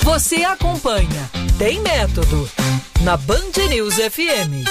Você acompanha Tem Método na Band News FM.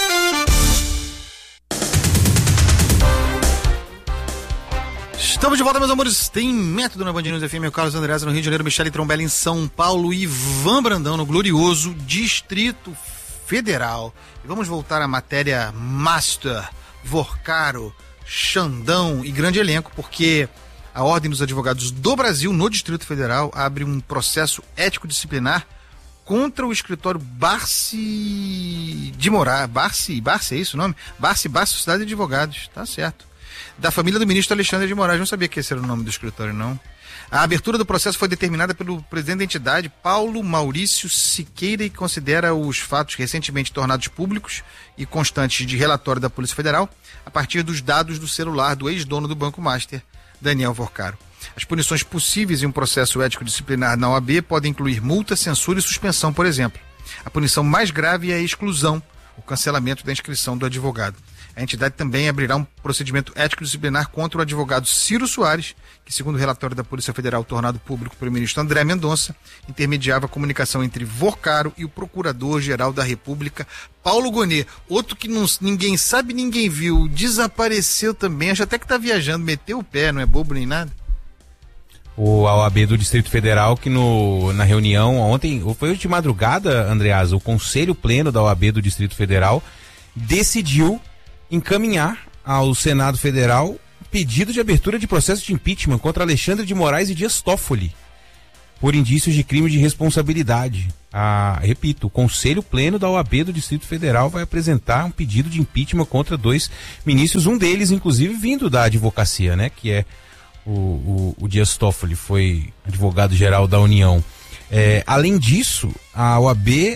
Estamos de volta, meus amores. Tem Método na Band News FM. Eu, Carlos Andreasa, no Rio de Janeiro, Michele Trombella em São Paulo e Ivan Brandão no glorioso Distrito Federal. E vamos voltar à matéria Master, Vorcaro, Xandão e grande elenco, porque a Ordem dos Advogados do Brasil, no Distrito Federal, abre um processo ético-disciplinar contra o escritório Barsi de Moraes. Barsi, é isso o nome? Barsi Sociedade de Advogados, tá certo. Da família do ministro Alexandre de Moraes. Não sabia que esse era o nome do escritório, não. A abertura do processo foi determinada pelo presidente da entidade, Paulo Maurício Siqueira, e considera os fatos recentemente tornados públicos e constantes de relatório da Polícia Federal a partir dos dados do celular do ex-dono do Banco Master, Daniel Vorcaro. As punições possíveis em um processo ético-disciplinar na OAB podem incluir multa, censura e suspensão, por exemplo. A punição mais grave é a exclusão, o cancelamento da inscrição do advogado. A entidade também abrirá um procedimento ético-disciplinar contra o advogado Ciro Soares, que, segundo o relatório da Polícia Federal tornado público pelo ministro André Mendonça, intermediava a comunicação entre Vorcaro e o Procurador-Geral da República, Paulo Gonet. Outro que ninguém sabe, ninguém viu, desapareceu também, acho até que está viajando, meteu o pé, não é bobo nem nada. O OAB do Distrito Federal, que na reunião ontem, foi hoje de madrugada, Andreasa, o Conselho Pleno da OAB do Distrito Federal decidiu encaminhar ao Senado Federal pedido de abertura de processo de impeachment contra Alexandre de Moraes e Dias Toffoli por indícios de crime de responsabilidade. Repito, o Conselho Pleno da OAB do Distrito Federal vai apresentar um pedido de impeachment contra 2 ministros, um deles, inclusive, vindo da advocacia, né? Que é o Dias Toffoli, foi advogado-geral da União. Além disso, a OAB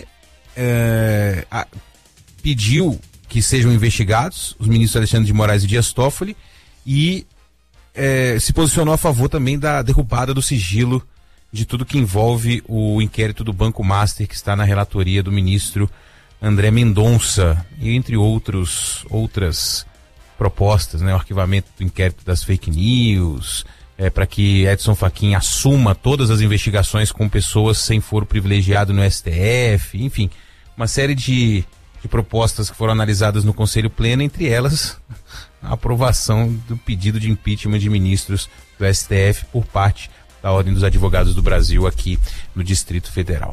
pediu que sejam investigados os ministros Alexandre de Moraes e Dias Toffoli e se posicionou a favor também da derrubada do sigilo de tudo que envolve o inquérito do Banco Master, que está na relatoria do ministro André Mendonça, e entre outras propostas, né? O arquivamento do inquérito das fake news, para que Edson Fachin assuma todas as investigações com pessoas sem foro privilegiado no STF, enfim, uma série de propostas que foram analisadas no Conselho Pleno, entre elas a aprovação do pedido de impeachment de ministros do STF por parte da Ordem dos Advogados do Brasil aqui no Distrito Federal.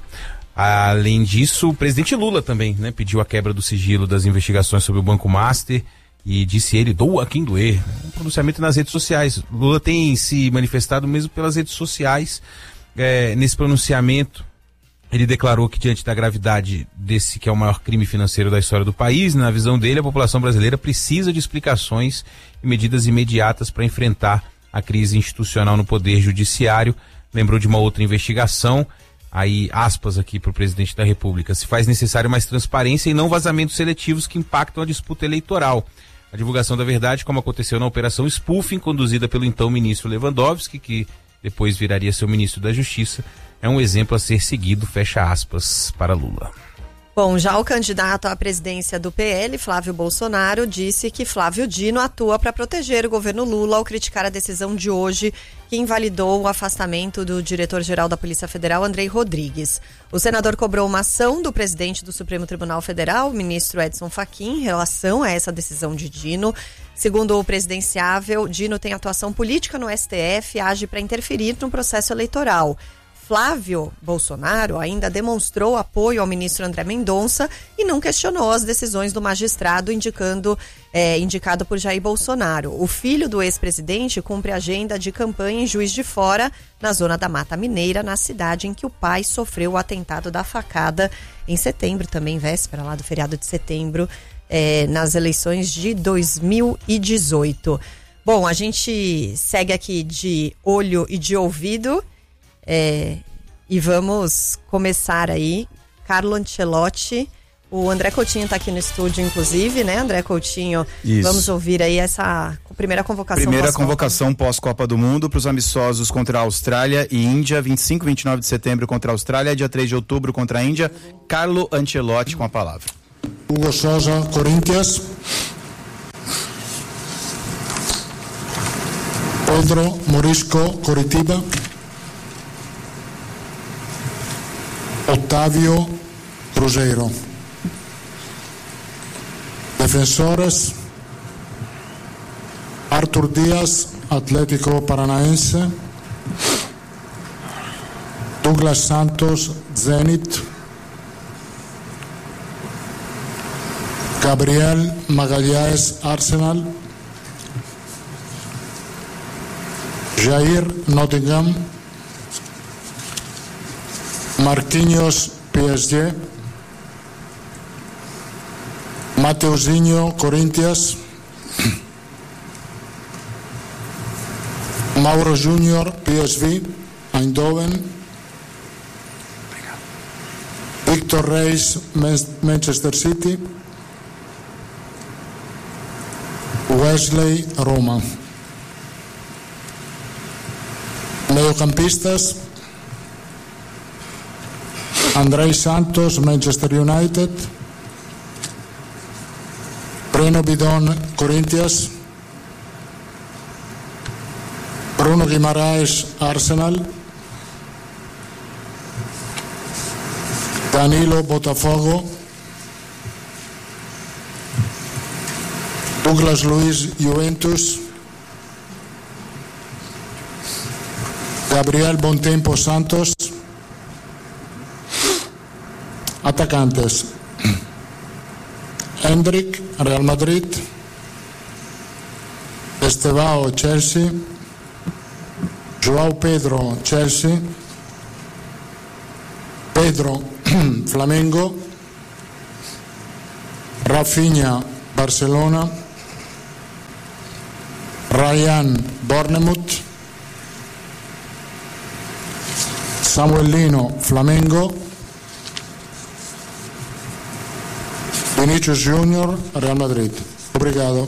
Além disso, o presidente Lula também, né, pediu a quebra do sigilo das investigações sobre o Banco Master e disse ele, doa quem doer. Um pronunciamento nas redes sociais. Lula tem se manifestado mesmo pelas redes sociais. Nesse pronunciamento, ele declarou que, diante da gravidade desse que é o maior crime financeiro da história do país, na visão dele, a população brasileira precisa de explicações e medidas imediatas para enfrentar a crise institucional no Poder Judiciário. Lembrou de uma outra investigação, aí aspas aqui para o presidente da República: se faz necessário mais transparência e não vazamentos seletivos que impactam a disputa eleitoral. A divulgação da verdade, como aconteceu na Operação Spoofing, conduzida pelo então ministro Lewandowski, que depois viraria seu ministro da Justiça, é um exemplo a ser seguido, fecha aspas, para Lula. Bom, já o candidato à presidência do PL, Flávio Bolsonaro, disse que Flávio Dino atua para proteger o governo Lula ao criticar a decisão de hoje que invalidou o afastamento do diretor-geral da Polícia Federal, Andrei Rodrigues. O senador cobrou uma ação do presidente do Supremo Tribunal Federal, o ministro Edson Fachin, em relação a essa decisão de Dino. Segundo o presidenciável, Dino tem atuação política no STF e age para interferir no processo eleitoral. Flávio Bolsonaro ainda demonstrou apoio ao ministro André Mendonça e não questionou as decisões do magistrado indicado por Jair Bolsonaro. O filho do ex-presidente cumpre agenda de campanha em Juiz de Fora, na zona da Mata Mineira, na cidade em que o pai sofreu o atentado da facada em setembro, também véspera lá do feriado de setembro, nas eleições de 2018. Bom, a gente segue aqui de olho e de ouvido. E vamos começar aí. Carlo Ancelotti, o André Coutinho está aqui no estúdio, inclusive, né, André Coutinho? Isso. Vamos ouvir aí essa primeira convocação. Primeira convocação pós-Copa do Mundo para os amistosos contra a Austrália e Índia, 25 e 29 de setembro contra a Austrália, dia 3 de outubro contra a Índia. Carlo Ancelotti com a palavra. Hugo Sousa, Corinthians. Pedro Morisco, Coritiba. Otávio Cruzeiro. Defensores: Arthur Dias, Atlético Paranaense. Douglas Santos, Zenit. Gabriel Magalhães, Arsenal. Jair, Nottingham. Marquinhos, PSG. Mateuzinho, Corinthians. Mauro Júnior, PSV, Eindhoven. Victor Reis, Manchester City. Wesley, Roma. Mediocampistas: Andrei Santos, Manchester United. Breno Bidon, Corinthians. Bruno Guimaraes, Arsenal. Danilo, Botafogo. Douglas Luiz, Juventus. Gabriel Bontempo, Santos. Atacantes: Hendrik, Real Madrid. Estevao, Chelsea. João Pedro, Chelsea. Pedro, Flamengo. Rafinha, Barcelona. Ryan, Bournemouth. Samuelino, Flamengo. Vinícius Júnior, Real Madrid. Obrigado.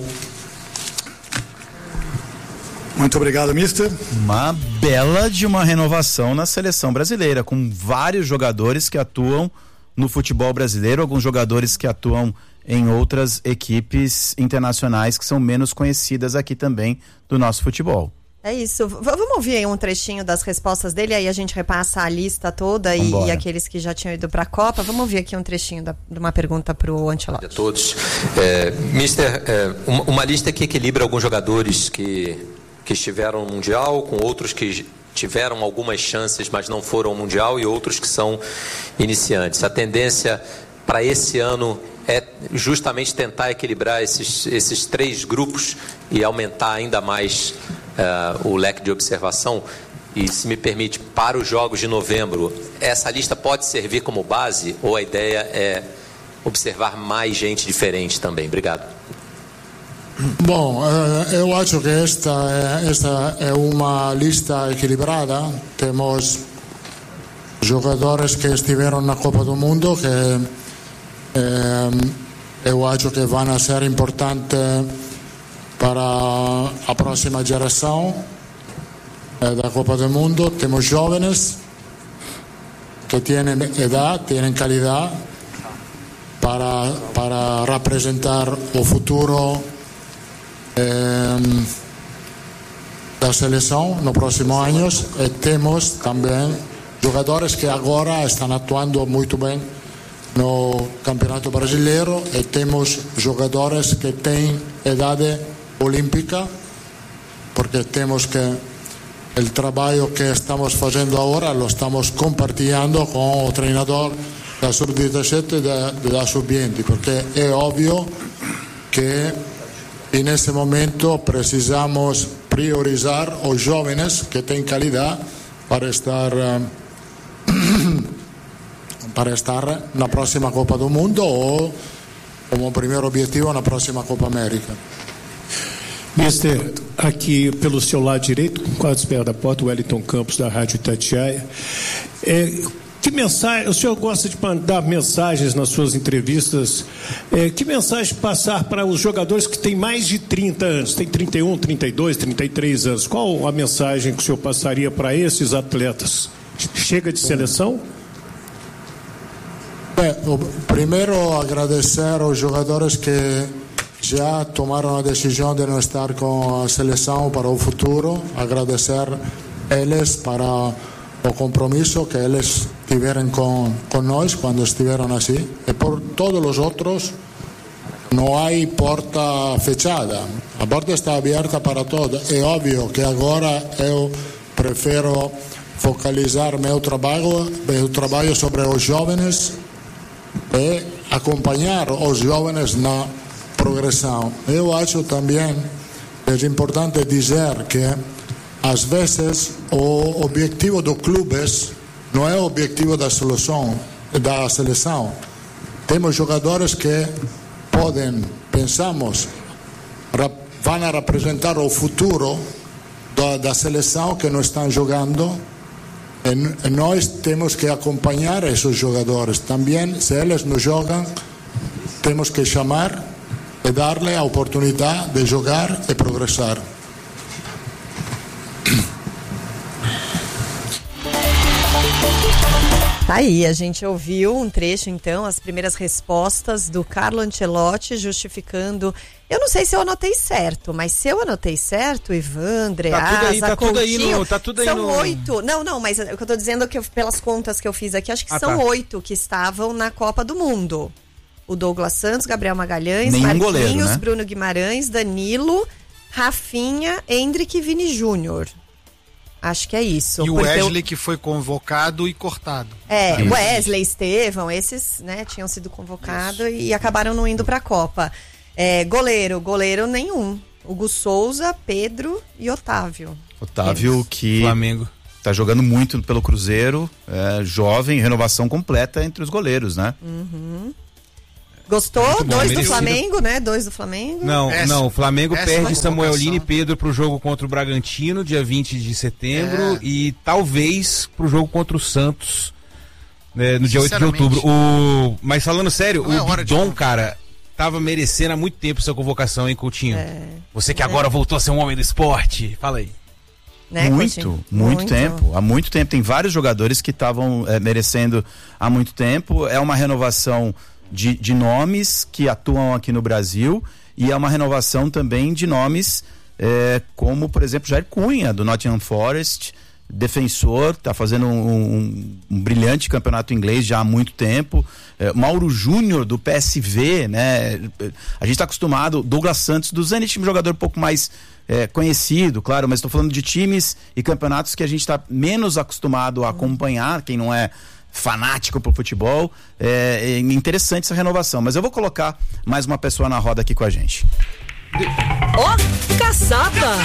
Muito obrigado, mister. Uma bela de uma renovação na seleção brasileira, com vários jogadores que atuam no futebol brasileiro, alguns jogadores que atuam em outras equipes internacionais que são menos conhecidas aqui também do nosso futebol. É isso. Vamos ouvir aí um trechinho das respostas dele, aí a gente repassa a lista toda e aqueles que já tinham ido para a Copa. Vamos ouvir aqui um trechinho de uma pergunta para o Ancelotti. A todos. Mister, uma lista que equilibra alguns jogadores que estiveram no Mundial, com outros que tiveram algumas chances, mas não foram ao Mundial, e outros que são iniciantes. A tendência para esse ano é justamente tentar equilibrar esses três grupos e aumentar ainda mais o leque de observação. E, se me permite, para os Jogos de novembro, essa lista pode servir como base, ou a ideia é observar mais gente diferente também? Obrigado. Bom, eu acho que esta é uma lista equilibrada. Temos jogadores que estiveram na Copa do Mundo que eu acho que vão ser importantes para a próxima geração da Copa do Mundo. Temos jovens que têm idade, têm qualidade para representar o futuro da seleção nos próximos anos. E temos também jogadores que agora estão atuando muito bem no Campeonato Brasileiro, e temos jogadores que têm idade olímpica, porque temos que o trabalho que estamos fazendo agora lo estamos compartilhando com o treinador da Sub-17 e da Sub-20, porque é óbvio que nesse momento precisamos priorizar os jovens que têm qualidade para estar na próxima Copa do Mundo, ou como primeiro objetivo na próxima Copa América. Mister, aqui pelo seu lado direito, quase perto da porta, o Wellington Campos, da Rádio Itatiaia. Que mensagem, o senhor gosta de mandar mensagens nas suas entrevistas, que mensagem passar para os jogadores que têm mais de 30 anos, tem 31, 32, 33 anos, qual a mensagem que o senhor passaria para esses atletas? Chega de seleção? Primeiro, agradecer aos jogadores que já tomaram a decisão de não estar com a seleção para o futuro, agradecer eles para o compromisso que eles estiveram com nós quando estiveram assim, e por todos os outros não há porta fechada, a porta está aberta para todos. É óbvio que agora eu prefiro focalizar meu trabalho sobre os jovens e acompanhar os jovens na progressão. Eu acho também que é importante dizer que às vezes o objetivo dos clubes não é o objetivo da seleção. Temos jogadores que pensamos, vão representar o futuro da seleção que não estão jogando, e nós temos que acompanhar esses jogadores. Também, se eles não jogam, temos que chamar e dar-lhe a oportunidade de jogar e progressar. Aí, a gente ouviu um trecho, então, as primeiras respostas do Carlo Ancelotti justificando. Eu não sei se eu anotei certo, mas se eu anotei certo, Ivan, Andreasa, Coutinho, tá tudo aí são no... 8. Não, mas o que eu tô dizendo é que pelas contas que eu fiz aqui, acho que são 8 que estavam na Copa do Mundo. O Douglas Santos, Gabriel Magalhães, Marquinhos, goleiro, né? Bruno Guimarães, Danilo, Rafinha, Endrick e Vini Júnior. Acho que é isso. E o Wesley que foi convocado e cortado. Wesley, Estevão, esses, né, tinham sido convocados e acabaram não indo pra Copa. Goleiro nenhum. Hugo Souza, Pedro e Otávio. Otávio que Flamengo tá jogando muito pelo Cruzeiro, jovem, renovação completa entre os goleiros, né? Uhum. Gostou? Muito bom, 2 do merecido. Flamengo, né? 2 do Flamengo. Não, o Flamengo perde convocação. Samuel Lino e Pedro pro jogo contra o Bragantino, dia 20 de setembro, e talvez pro jogo contra o Santos, né, no dia 8 de outubro. Mas falando sério, o Bidon, cara, tava merecendo há muito tempo sua convocação, hein, Coutinho? Você que agora voltou a ser um homem do esporte, fala aí. Né, muito tempo. Há muito tempo. Tem vários jogadores que estavam merecendo há muito tempo. É uma renovação de nomes que atuam aqui no Brasil, e é uma renovação também de nomes como, por exemplo, Jair Cunha, do Nottingham Forest, defensor, está fazendo um brilhante campeonato inglês já há muito tempo. Mauro Júnior, do PSV, né? A gente está acostumado, Douglas Santos do Zenit, um jogador um pouco mais conhecido, claro, mas estou falando de times e campeonatos que a gente está menos acostumado a acompanhar, quem não é fanático pro futebol. É interessante essa renovação, mas eu vou colocar mais uma pessoa na roda aqui com a gente. Caçapa!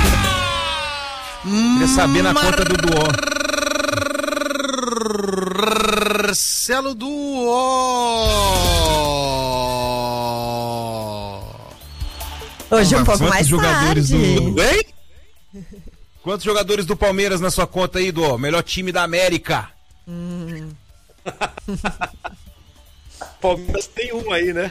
Queria saber na conta do Duó. Marcelo Duó. Hoje um pouco mais jogadores tarde. Quantos jogadores do Palmeiras na sua conta aí, Duó? Melhor time da América. Palmeiras tem um aí, né?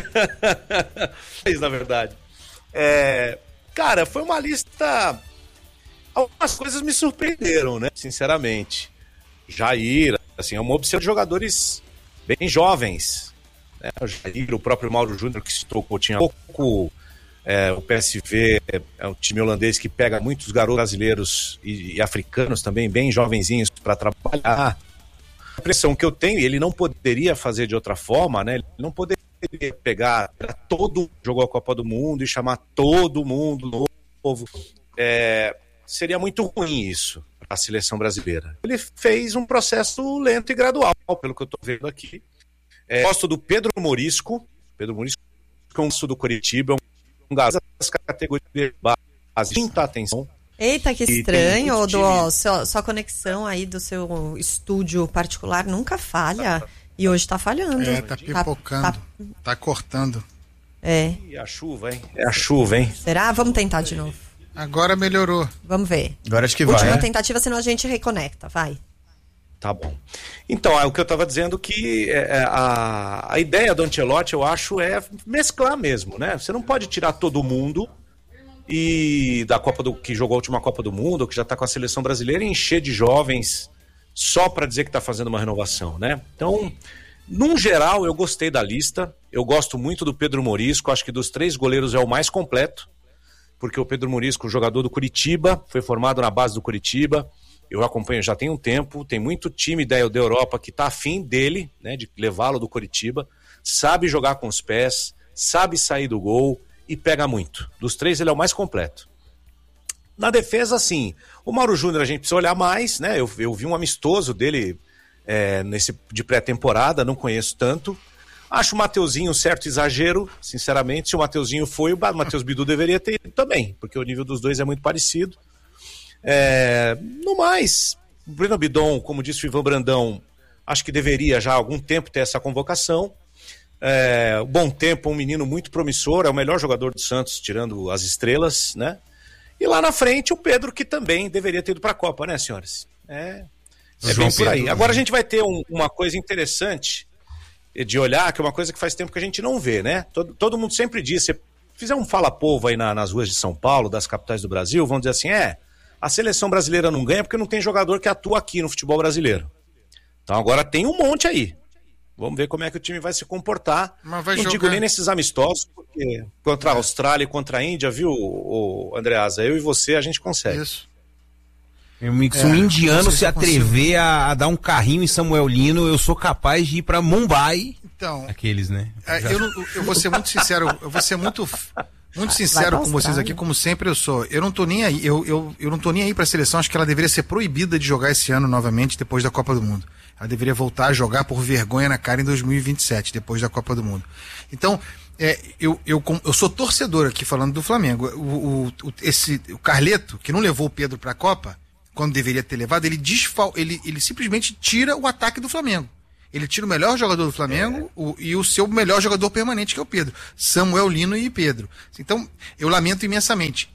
Na verdade. Cara, foi uma lista. Algumas coisas me surpreenderam, né? Sinceramente. Jair, assim, é uma opção de jogadores bem jovens, né? O Jair, o próprio Mauro Júnior, que citou o Coutinho há pouco. O PSV é um time holandês que pega muitos garotos brasileiros e africanos também, bem jovenzinhos, para trabalhar. A impressão que eu tenho, e ele não poderia fazer de outra forma, né? Ele não poderia pegar todo jogou a Copa do Mundo e chamar todo mundo novo. Seria muito ruim isso para a seleção brasileira. Ele fez um processo lento e gradual, pelo que eu estou vendo aqui. Gosto do Pedro Morisco. Pedro Morisco é um do Coritiba, um garoto das categorias de base. Muita atenção. Eita, que estranho, Duó. Sua conexão aí do seu estúdio particular nunca falha. E hoje tá falhando. Tá pipocando. Tá cortando. E a chuva, hein? É a chuva, hein? Será? Vamos tentar de novo. Agora melhorou. Vamos ver. Agora acho que Última tentativa, senão a gente reconecta. Vai. Tá bom. Então, é o que eu tava dizendo, que a ideia do Ancelotti, eu acho, é mesclar mesmo, né? Você não pode tirar todo mundo e da que jogou a última Copa do Mundo, ou que já está com a seleção brasileira, e encher de jovens só para dizer que está fazendo uma renovação, né? Então, num geral, eu gostei da lista. Eu gosto muito do Pedro Morisco. Acho que dos 3 goleiros é o mais completo, porque o Pedro Morisco, jogador do Curitiba, foi formado na base do Curitiba. eu acompanho já tem um tempo, tem muito time da Europa que está afim dele, né, de levá-lo do Coritiba, sabe jogar com os pés, sabe sair do gol e pega muito. Dos 3 ele é o mais completo. Na defesa, sim, o Mauro Júnior a gente precisa olhar mais, né? Eu vi um amistoso dele de pré-temporada, não conheço tanto. Acho o Mateuzinho um certo exagero, sinceramente. Se o Mateuzinho foi, o Matheus Bidu deveria ter ido também, porque o nível dos dois é muito parecido. No mais, o Breno Bidon, como disse o Ivan Brandão, acho que deveria já há algum tempo ter essa convocação. Bom tempo, um menino muito promissor, é o melhor jogador do Santos, tirando as estrelas, né? E lá na frente o Pedro, que também deveria ter ido para a Copa, né, senhores? É bem por aí. Agora a gente vai ter uma coisa interessante de olhar, que é uma coisa que faz tempo que a gente não vê, né? Todo mundo sempre diz, se fizer um fala-povo aí nas ruas de São Paulo, das capitais do Brasil, vão dizer assim, a seleção brasileira não ganha porque não tem jogador que atua aqui no futebol brasileiro. Então agora tem um monte aí. Vamos ver como é que o time vai se comportar. Não digo nem nesses amistosos, porque contra a Austrália e contra a Índia, viu, Andreasa? Eu e você, a gente consegue. Isso. Se um indiano se atrever a dar um carrinho em Samuel Lino, eu sou capaz de ir pra Mumbai. Então, aqueles, né? Eu vou ser muito sincero, muito sincero com vocês aqui, como sempre eu sou. Eu não tô nem aí, eu não tô nem aí pra seleção, acho que ela deveria ser proibida de jogar esse ano novamente, depois da Copa do Mundo. Ela deveria voltar a jogar por vergonha na cara em 2027, depois da Copa do Mundo. Então, eu sou torcedor aqui falando do Flamengo. O Carleto, que não levou o Pedro pra Copa, quando deveria ter levado, ele simplesmente tira o ataque do Flamengo. Ele tira o melhor jogador do Flamengo e o seu melhor jogador permanente, que é o Pedro. Samuel Lino e Pedro. Então, eu lamento imensamente.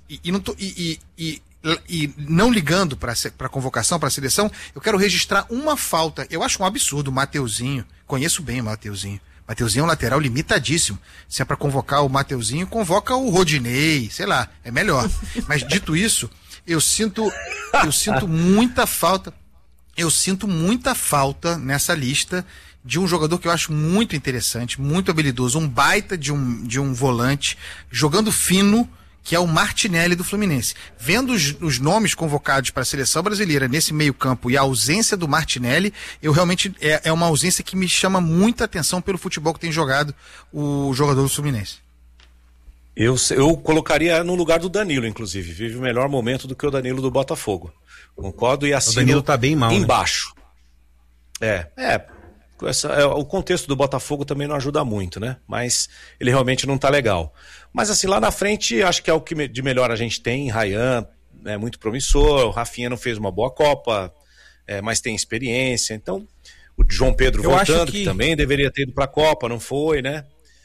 E não ligando para a convocação, para a seleção, eu quero registrar uma falta. Eu acho um absurdo o Mateuzinho. Conheço bem o Mateuzinho. Mateuzinho é um lateral limitadíssimo. Se é para convocar o Mateuzinho, convoca o Rodinei, sei lá, é melhor. Mas dito isso, eu sinto muita falta. Eu sinto muita falta nessa lista de um jogador que eu acho muito interessante, muito habilidoso, um baita de um volante, jogando fino, que é o Martinelli do Fluminense. Vendo os nomes convocados para a seleção brasileira nesse meio campo e a ausência do Martinelli, eu realmente é uma ausência que me chama muita atenção pelo futebol que tem jogado o jogador do Fluminense. Eu colocaria no lugar do Danilo, inclusive. Vive o melhor momento do que o Danilo do Botafogo. Concordo e assino. O Danilo tá bem mal, embaixo. Né? O contexto do Botafogo também não ajuda muito, né? Mas ele realmente não tá legal. Mas assim, lá na frente, acho que é o que de melhor a gente tem. Rayan é muito promissor, o Rafinha não fez uma boa Copa, mas tem experiência. Então, o João Pedro voltando, que também deveria ter ido pra Copa, não foi, né?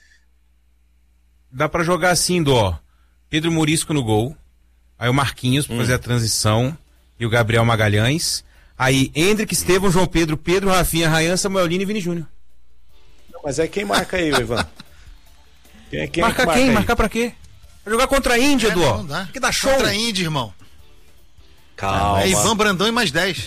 Dá pra jogar assim, Pedro Murisco no gol, aí o Marquinhos pra fazer a transição, e o Gabriel Magalhães, aí Hendrick, Estevão, João Pedro, Rafinha, Rayan, Samuel Lino e Vini Júnior. Mas quem marca aí, Ivan? Marca quem? Marcar pra quê? Vai jogar contra a Índia, Edu. Que dá show. Contra a Índia, irmão. Calma. É Ivan Brandão e mais 10.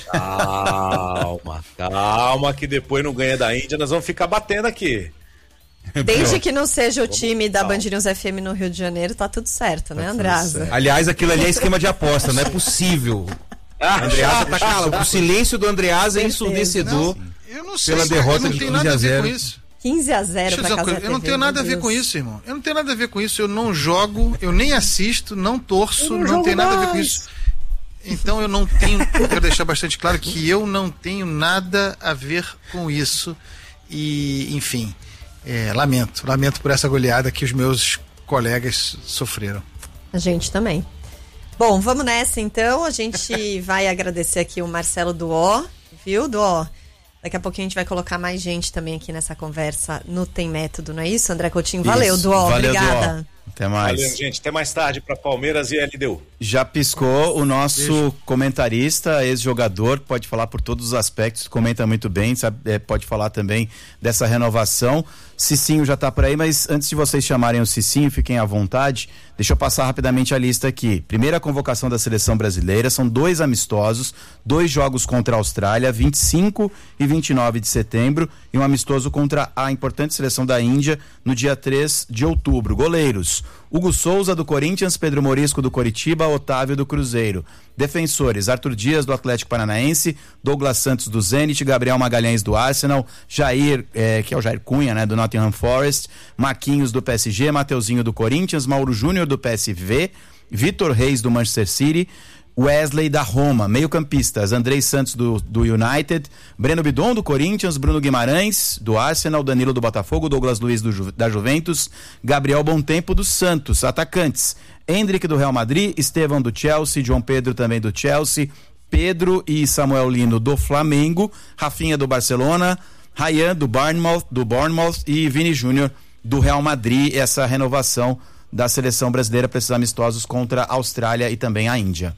Calma, que depois não ganha da Índia, nós vamos ficar batendo aqui. Desde que não seja o time da Band News FM no Rio de Janeiro, tá tudo certo, né, Andreasa? Aliás, aquilo ali é esquema de aposta, não é possível. Andreasa tá calado. O silêncio do Andreasa é ensurdecedor pela derrota de 15-0. 15-0 pra Casa TV. Eu não tenho nada a ver com isso, irmão. Eu não tenho nada a ver com isso. Eu não jogo, eu nem assisto, não torço, não tenho nada a ver com isso. Então eu quero deixar bastante claro que eu não tenho nada a ver com isso. E, enfim, lamento por essa goleada que os meus colegas sofreram. A gente também. Bom, vamos nessa então. A gente vai agradecer aqui o Marcelo Duó, viu, Duó? Daqui a pouquinho a gente vai colocar mais gente também aqui nessa conversa no Tem Método, não é isso, André Coutinho? Valeu, Duó, obrigada. Duó. Até mais. Valeu, gente. Até mais tarde para Palmeiras e LDU. Já piscou o nosso comentarista, ex-jogador, pode falar por todos os aspectos, comenta muito bem, sabe, pode falar também dessa renovação. Cicinho já tá por aí, mas antes de vocês chamarem o Cicinho, fiquem à vontade, deixa eu passar rapidamente a lista aqui. Primeira convocação da seleção brasileira, são 2 amistosos, 2 jogos contra a Austrália, 25 e 29 de setembro, e um amistoso contra a importante seleção da Índia no dia 3 de outubro. Goleiros: Santos, Hugo Souza do Corinthians, Pedro Morisco do Coritiba, Otávio do Cruzeiro. Defensores: Arthur Dias do Atlético Paranaense, Douglas Santos do Zenit, Gabriel Magalhães do Arsenal, Jair, que é o Jair Cunha, né, do Nottingham Forest, Marquinhos do PSG, Mateuzinho do Corinthians, Mauro Júnior do PSV, Vitor Reis do Manchester City, Wesley da Roma. Meio-campistas: Andrei Santos do United, Breno Bidon do Corinthians, Bruno Guimarães do Arsenal, Danilo do Botafogo, Douglas Luiz da Juventus, Gabriel Bontempo do Santos. Atacantes: Endrick do Real Madrid, Estevão do Chelsea, João Pedro também do Chelsea, Pedro e Samuel Lino do Flamengo, Rafinha do Barcelona, Ryan do Bournemouth e Vini Júnior do Real Madrid. Essa renovação da seleção brasileira para esses amistosos contra a Austrália e também a Índia.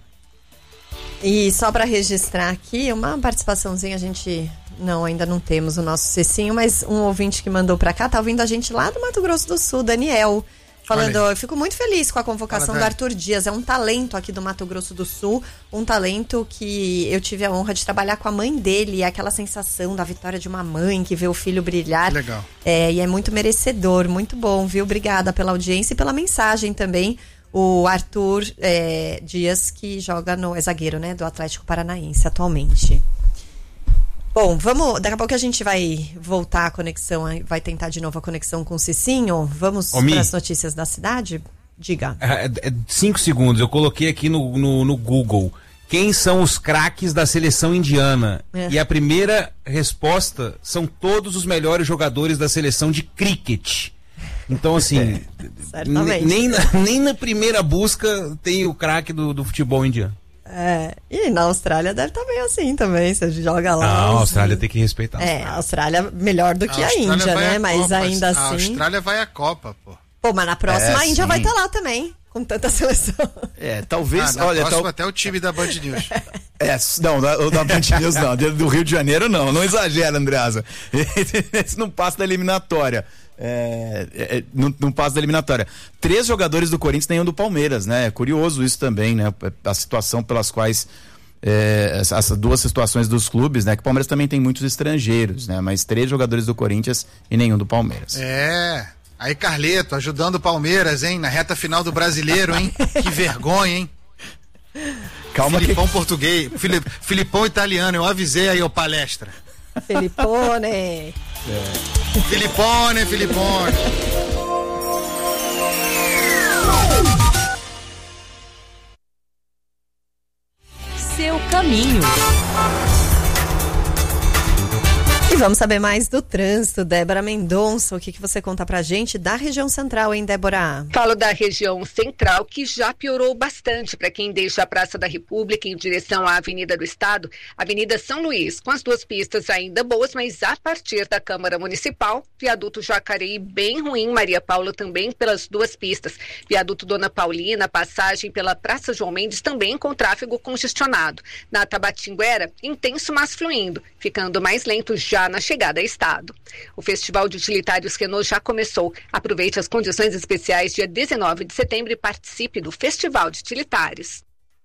E só para registrar aqui, uma participaçãozinha, a gente ainda não temos o nosso Cecinho, mas um ouvinte que mandou para cá, tá ouvindo a gente lá do Mato Grosso do Sul, Daniel, falando: eu fico muito feliz com a convocação do Arthur Dias, é um talento aqui do Mato Grosso do Sul, um talento que eu tive a honra de trabalhar com a mãe dele, aquela sensação da vitória de uma mãe que vê o filho brilhar. Legal. E é muito merecedor, muito bom, viu? Obrigada pela audiência e pela mensagem também. O Arthur Dias, que é zagueiro, né, do Atlético Paranaense atualmente. Bom, daqui a pouco a gente vai voltar a conexão, vai tentar de novo a conexão com o Cicinho. Vamos para as notícias da cidade? Diga. 5 segundos, eu coloquei aqui no Google: quem são os craques da seleção indiana? E a primeira resposta são todos os melhores jogadores da seleção de cricket. Então, assim, nem na primeira busca tem o craque do futebol indiano. E na Austrália deve estar bem assim também, você joga lá. Não, a Austrália tem que respeitar. A Austrália melhor do que a Índia, né? Mas ainda assim... A Austrália vai à Copa, pô. Pô, mas na próxima a Índia vai estar lá também, com tanta seleção. Talvez... olha, até o time da Band News. Não, da Band News não, do Rio de Janeiro não exagera, Andreasa. Esse não passa da eliminatória. Não passa da eliminatória. 3 jogadores do Corinthians, nenhum do Palmeiras, né? É curioso isso também, né? A situação pelas quais essas duas situações dos clubes, né? Que o Palmeiras também tem muitos estrangeiros, né? Mas 3 jogadores do Corinthians e nenhum do Palmeiras. Aí Carleto ajudando o Palmeiras, hein? Na reta final do Brasileiro, hein? Que vergonha, hein? Calma, Filipão português, Filipão italiano, eu avisei aí, ô palestra. Filipone. Filipone. Seu caminho. E vamos saber mais do trânsito. Débora Mendonça, o que você conta pra gente da região central, hein, Débora? Falo da região central, que já piorou bastante para quem deixa a Praça da República em direção à Avenida do Estado, Avenida São Luís, com as 2 pistas ainda boas, mas a partir da Câmara Municipal, Viaduto Jacareí bem ruim, Maria Paula também pelas 2 pistas, Viaduto Dona Paulina, passagem pela Praça João Mendes também com tráfego congestionado. Na Tabatinguera, intenso, mas fluindo, ficando mais lento já na chegada a estado. O Festival de Utilitários Renault já começou. Aproveite as condições especiais dia 19 de setembro e participe do Festival de Utilitários.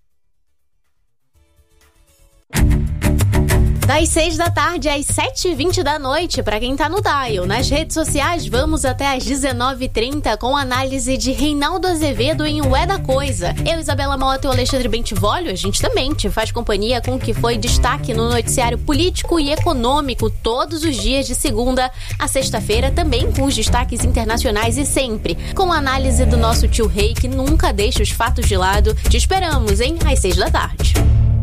Das 6 da tarde às 7h20 da noite, para quem tá no dial. Nas redes sociais, vamos até às 19h30 com análise de Reinaldo Azevedo em O É da Coisa. Eu, Isabela Mota e o Alexandre Bentivolio, a gente também te faz companhia com o que foi destaque no noticiário político e econômico todos os dias de segunda a sexta-feira, também com os destaques internacionais e sempre com a análise do nosso tio Rei, que nunca deixa os fatos de lado. Te esperamos, hein? Às 6 da tarde.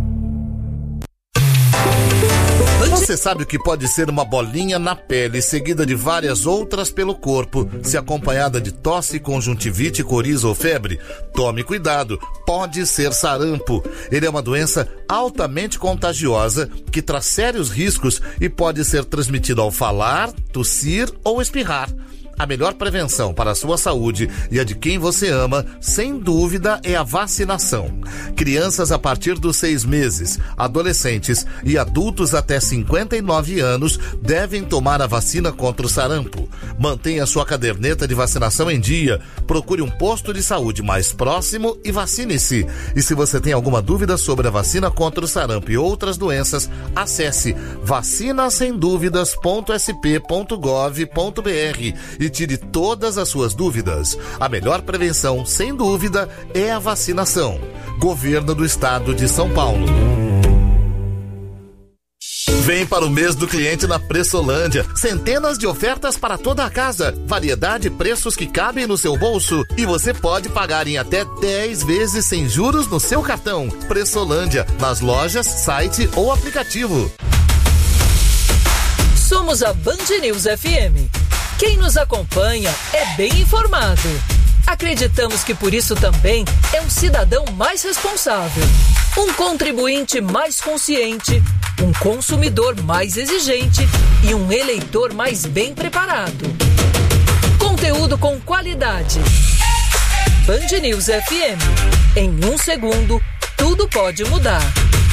Você sabe o que pode ser uma bolinha na pele, seguida de várias outras pelo corpo, se acompanhada de tosse, conjuntivite, coriza ou febre? Tome cuidado, pode ser sarampo. Ele é uma doença altamente contagiosa que traz sérios riscos e pode ser transmitido ao falar, tossir ou espirrar. A melhor prevenção para a sua saúde e a de quem você ama, sem dúvida, é a vacinação. Crianças a partir dos 6 meses, adolescentes e adultos até 59 anos devem tomar a vacina contra o sarampo. Mantenha sua caderneta de vacinação em dia, procure um posto de saúde mais próximo e vacine-se. E se você tem alguma dúvida sobre a vacina contra o sarampo e outras doenças, acesse vacinasemduvidas.sp.gov.br e tire todas as suas dúvidas. A melhor prevenção, sem dúvida, é a vacinação. Governo do Estado de São Paulo. Vem para o mês do cliente na Pressolândia. Centenas de ofertas para toda a casa. Variedade e preços que cabem no seu bolso. E você pode pagar em até 10 vezes sem juros no seu cartão. Pressolândia, nas lojas, site ou aplicativo. Somos a Band News FM. Quem nos acompanha é bem informado. Acreditamos que por isso também é um cidadão mais responsável, um contribuinte mais consciente, um consumidor mais exigente e um eleitor mais bem preparado. Conteúdo com qualidade. Band News FM. Em 1 segundo, tudo pode mudar.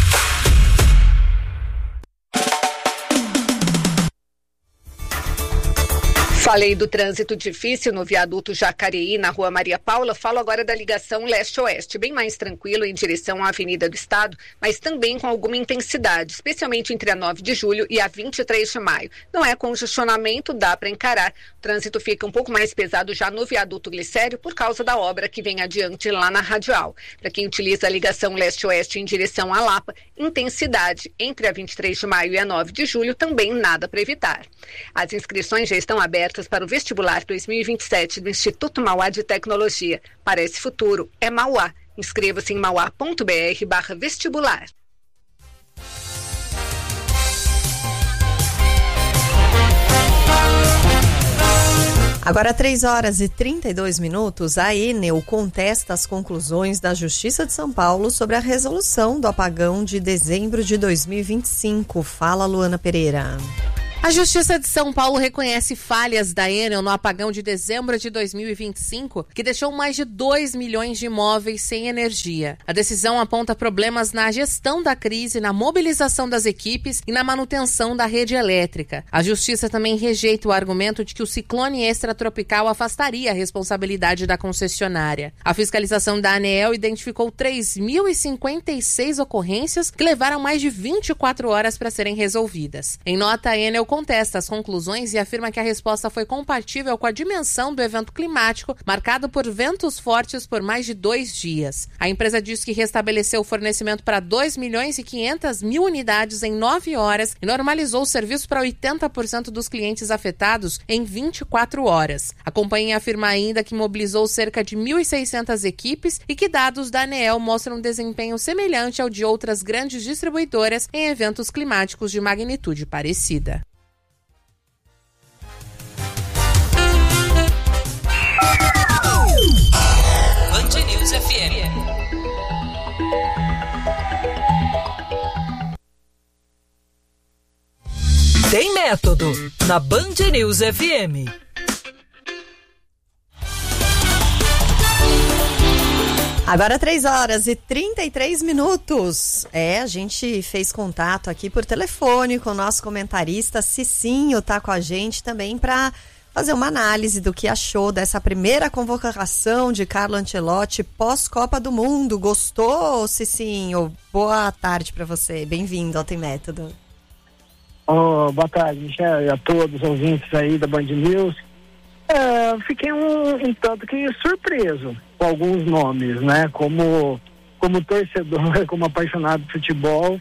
Falei do trânsito difícil no viaduto Jacareí, na Rua Maria Paula. Falo agora da ligação leste-oeste, bem mais tranquilo em direção à Avenida do Estado, mas também com alguma intensidade, especialmente entre a 9 de julho e a 23 de maio. Não é congestionamento, dá para encarar. O trânsito fica um pouco mais pesado já no viaduto Glicério por causa da obra que vem adiante lá na Radial. Para quem utiliza a ligação leste-oeste em direção à Lapa, intensidade entre a 23 de maio e a 9 de julho também nada para evitar. As inscrições já estão abertas para o vestibular 2027 do Instituto Mauá de Tecnologia. Parece futuro, é Mauá. Inscreva-se em mauá.br/vestibular. Agora 3h32, a Enel contesta as conclusões da Justiça de São Paulo sobre a resolução do apagão de dezembro de 2025. Fala, Luana Pereira. A Justiça de São Paulo reconhece falhas da Enel no apagão de dezembro de 2025, que deixou mais de 2 milhões de imóveis sem energia. A decisão aponta problemas na gestão da crise, na mobilização das equipes e na manutenção da rede elétrica. A Justiça também rejeita o argumento de que o ciclone extratropical afastaria a responsabilidade da concessionária. A fiscalização da ANEEL identificou 3.056 ocorrências que levaram mais de 24 horas para serem resolvidas. Em nota, a Enel contesta as conclusões e afirma que a resposta foi compatível com a dimensão do evento climático, marcado por ventos fortes por mais de 2 dias. A empresa diz que restabeleceu o fornecimento para 2.500.000 unidades em 9 horas e normalizou o serviço para 80% dos clientes afetados em 24 horas. A companhia afirma ainda que mobilizou cerca de 1.600 equipes e que dados da ANEEL mostram um desempenho semelhante ao de outras grandes distribuidoras em eventos climáticos de magnitude parecida. Band News FM. Tem método na Band News FM. Agora 3h33. A gente fez contato aqui por telefone com o nosso comentarista Cicinho, tá com a gente também para fazer uma análise do que achou dessa primeira convocação de Carlo Ancelotti pós-Copa do Mundo. Gostou, Cicinho? Boa tarde para você, bem-vindo ao Tem Método. Boa tarde, Michel, e a todos os ouvintes aí da Band News. Fiquei um tanto que surpreso com alguns nomes, né? Como torcedor, como apaixonado de futebol,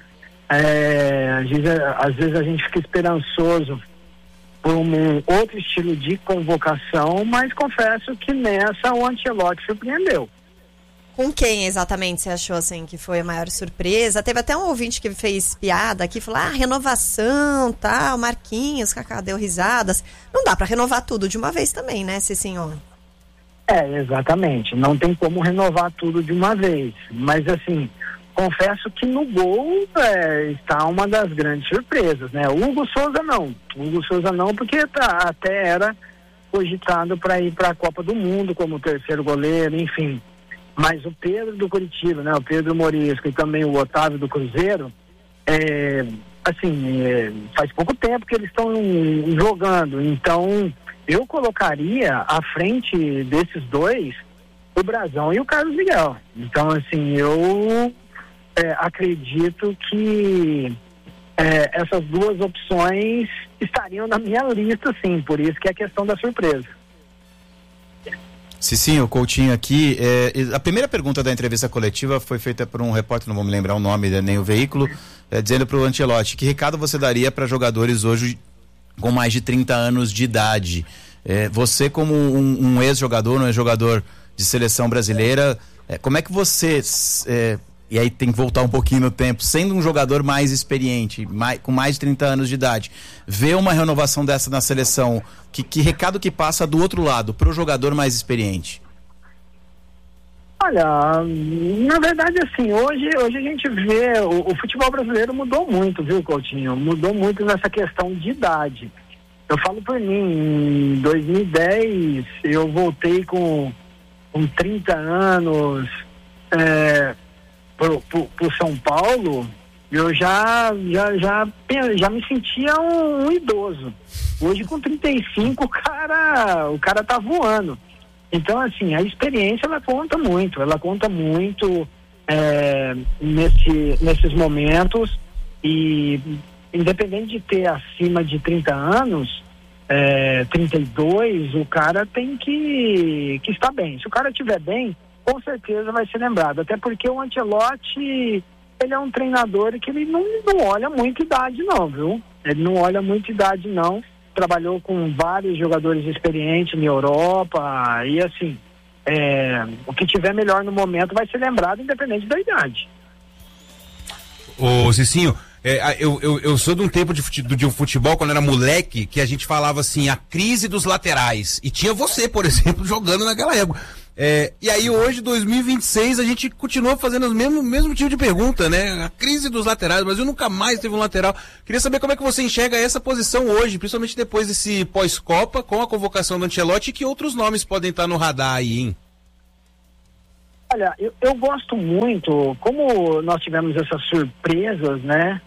às vezes a gente fica esperançoso por um outro estilo de convocação, mas confesso que nessa o Ancelotti surpreendeu. Com quem exatamente você achou assim que foi a maior surpresa? Teve até um ouvinte que fez piada aqui, falou, renovação, tal, Marquinhos, Kaká, deu risadas. Não dá para renovar tudo de uma vez também, né, Cicinho? Exatamente. Não tem como renovar tudo de uma vez. Mas, assim, confesso que no gol está uma das grandes surpresas, né? O Hugo Souza não, porque até era cogitado para ir para a Copa do Mundo como terceiro goleiro, enfim. Mas o Pedro do Curitiba, né? O Pedro Morisco e também o Otávio do Cruzeiro, faz pouco tempo que eles estão jogando. Então, eu colocaria à frente desses dois o Brazão e o Carlos Miguel. Então, assim, eu acredito que essas duas opções estariam na minha lista, sim. Por isso que é a questão da surpresa. Sim, o Coutinho aqui. A primeira pergunta da entrevista coletiva foi feita por um repórter, não vou me lembrar o nome nem o veículo, dizendo para o Ancelotti: que recado você daria para jogadores hoje com mais de 30 anos de idade? Você, como um ex-jogador, um ex-jogador de seleção brasileira, como é que você, e aí tem que voltar um pouquinho no tempo, sendo um jogador mais experiente, com mais de 30 anos de idade, vê uma renovação dessa na seleção, que recado que passa do outro lado, para o jogador mais experiente? Olha, na verdade, assim, hoje a gente vê, o futebol brasileiro mudou muito, viu, Coutinho? Mudou muito nessa questão de idade. Eu falo por mim, em 2010 eu voltei com 30 anos pro São Paulo, eu já me sentia um idoso. Hoje com 35 o cara tá voando. Então, assim, a experiência ela conta muito nesses momentos, e independente de ter acima de 30 anos, 32, o cara tem que estar bem. Se o cara estiver bem, com certeza vai ser lembrado. Até porque o Ancelotti, ele é um treinador que ele não olha muito idade não, viu? Ele não olha muito idade não. Trabalhou com vários jogadores experientes na Europa e assim, o que tiver melhor no momento vai ser lembrado independente da idade. Ô Cicinho, eu sou de um tempo de futebol, quando era moleque, que a gente falava assim, a crise dos laterais, e tinha você, por exemplo, jogando naquela época. E aí hoje, 2026, a gente continua fazendo o mesmo tipo de pergunta, né? A crise dos laterais, mas eu nunca mais teve um lateral. Queria saber como é que você enxerga essa posição hoje, principalmente depois desse pós-Copa, com a convocação do Ancelotti, e que outros nomes podem estar no radar aí, hein? Olha, eu gosto muito, como nós tivemos essas surpresas, né?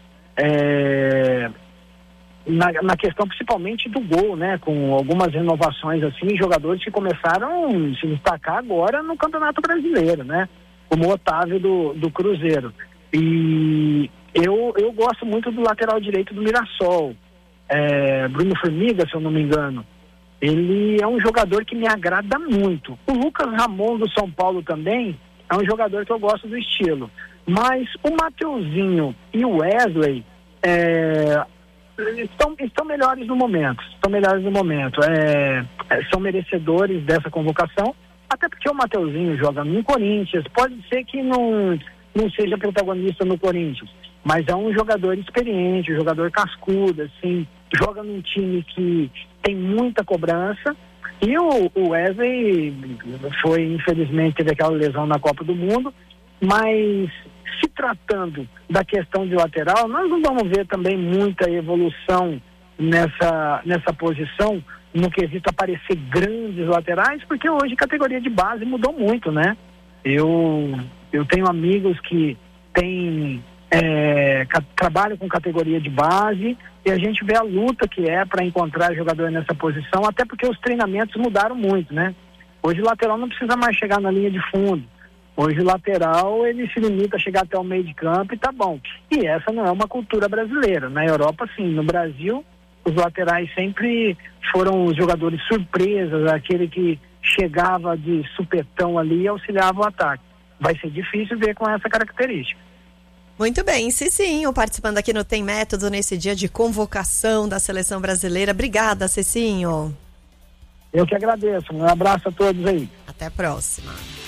Na questão principalmente do gol, né? Com algumas renovações assim, jogadores que começaram a se destacar agora no Campeonato Brasileiro, né? Como o Otávio do Cruzeiro. E eu gosto muito do lateral direito do Mirassol, Bruno Formiga, se eu não me engano. Ele é um jogador que me agrada muito. O Lucas Ramon do São Paulo também é um jogador que eu gosto do estilo. Mas o Mateuzinho e o Wesley estão melhores no momento. São merecedores dessa convocação, até porque o Mateuzinho joga no Corinthians. Pode ser que não seja protagonista no Corinthians, mas é um jogador experiente, um jogador cascudo, assim, joga num time que tem muita cobrança. E o Wesley infelizmente, teve aquela lesão na Copa do Mundo, mas se tratando da questão de lateral, nós não vamos ver também muita evolução nessa posição, no quesito aparecer grandes laterais, porque hoje a categoria de base mudou muito, né? Eu tenho amigos que trabalham com categoria de base, e a gente vê a luta que é para encontrar jogador nessa posição, até porque os treinamentos mudaram muito, né? Hoje o lateral não precisa mais chegar na linha de fundo. Hoje o lateral, ele se limita a chegar até o meio de campo e tá bom. E essa não é uma cultura brasileira. Na Europa, sim. No Brasil, os laterais sempre foram os jogadores surpresas, aquele que chegava de supetão ali e auxiliava o ataque. Vai ser difícil ver com essa característica. Muito bem, Cicinho, participando aqui no Tem Método nesse dia de convocação da Seleção Brasileira. Obrigada, Cicinho. Eu que agradeço. Um abraço a todos aí. Até a próxima.